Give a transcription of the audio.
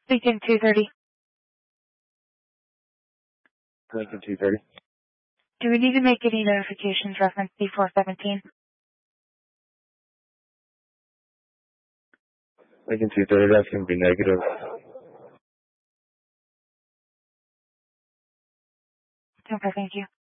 Lincoln 230. Lincoln 230. Do we need to make any notifications reference C417? Lincoln 230, that's going to be negative. Okay, thank you.